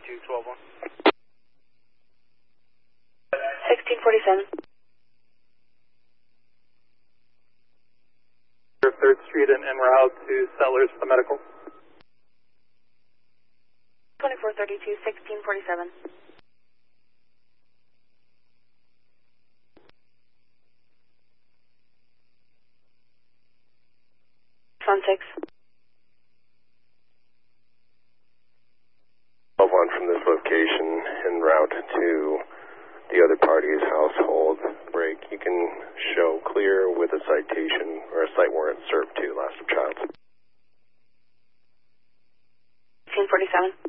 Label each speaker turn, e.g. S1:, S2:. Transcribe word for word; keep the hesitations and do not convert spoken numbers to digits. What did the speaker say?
S1: two twelve one.
S2: sixteen forty-seven.
S3: third Street and en route to Settlers for the medical.
S2: twenty-four thirty-two, sixteen forty-seven. Phone six.
S4: twelve one from this location en route to the other party's household. Break. You can show clear with a citation or a site warrant served to last of child.
S2: sixteen forty-seven.